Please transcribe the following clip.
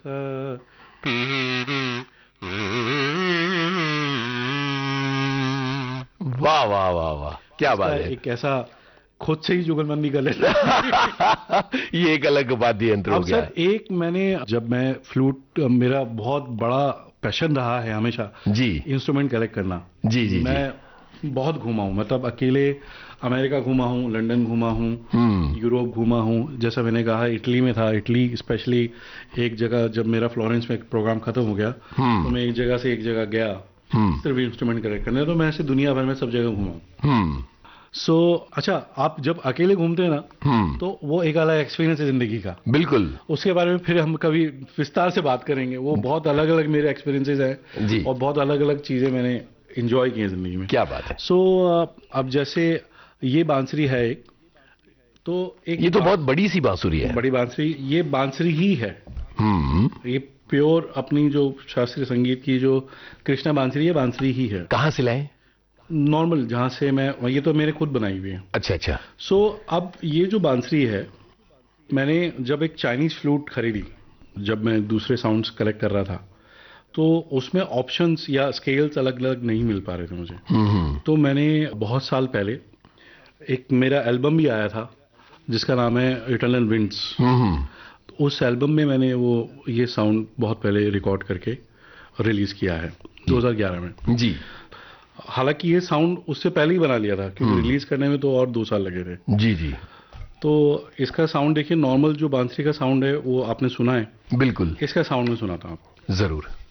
वाह वाह वाह वाह, क्या बात है। एक ऐसा खुद से ही जुगलबंदी कर लेता। ये एक अलग वाद्य यंत्र हो अब गया। सर एक मैंने, जब मैं फ्लूट, मेरा बहुत बड़ा पैशन रहा है हमेशा जी इंस्ट्रूमेंट कलेक्ट करना। जी जी मैं बहुत घूमा हूँ, मतलब अकेले अमेरिका घूमा हूँ, लंदन घूमा हूँ, यूरोप घूमा हूँ। जैसा मैंने कहा इटली में था, इटली स्पेशली एक जगह, जब मेरा फ्लोरेंस में एक प्रोग्राम खत्म हो गया तो मैं एक जगह से एक जगह गया सिर्फ इंस्ट्रूमेंट कलेक्ट करने। तो मैं ऐसे दुनिया भर में सब जगह घूमा हूँ। अच्छा, आप जब अकेले घूमते हैं ना तो वो एक अलग एक्सपीरियंस है जिंदगी का। बिल्कुल। उसके बारे में फिर हम कभी विस्तार से बात करेंगे। वो बहुत अलग अलग मेरे एक्सपीरियंसेस हैं जी। और बहुत अलग अलग चीजें मैंने एंजॉय की हैं जिंदगी में। क्या बात है। अब जैसे ये बांसुरी है एक, तो एक ये तो बहुत बड़ी सी बांसुरी है। बड़ी बांसुरी, ये बांसुरी ही है। ये प्योर अपनी जो शास्त्रीय संगीत की जो कृष्णा बांसुरी है, बांसुरी ही है। कहाँ से लाए। नॉर्मल जहाँ से मैं, ये तो मेरे खुद बनाई हुई है। अच्छा अच्छा। अब ये जो बांसुरी है, मैंने जब एक चाइनीज फ्लूट खरीदी, जब मैं दूसरे साउंड्स कलेक्ट कर रहा था, तो उसमें ऑप्शंस या स्केल्स अलग अलग नहीं मिल पा रहे थे मुझे। तो मैंने बहुत साल पहले, एक मेरा एल्बम भी आया था जिसका नाम है इटर्नल विंड्स। तो उस एल्बम में मैंने ये साउंड बहुत पहले रिकॉर्ड करके रिलीज किया है 2011 में। जी। हालांकि ये साउंड उससे पहले ही बना लिया था, क्योंकि रिलीज करने में तो और 2 साल लगे थे। जी जी। तो इसका साउंड देखिए, नॉर्मल जो बांसुरी का साउंड है वो आपने सुना है, बिल्कुल। इसका साउंड में सुनाता हूँ आपको। जरूर।